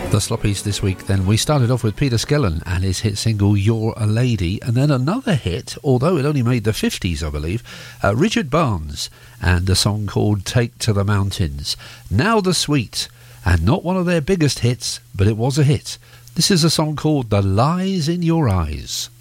The Sloppies this week then. We started off with Peter Skellern and his hit single You're a Lady, and then another hit, although it only made the 50s I believe, Richard Barnes and a song called Take to the Mountains. Now the Sweet, and not one of their biggest hits, but it was a hit. This is a song called The Lies in Your Eyes.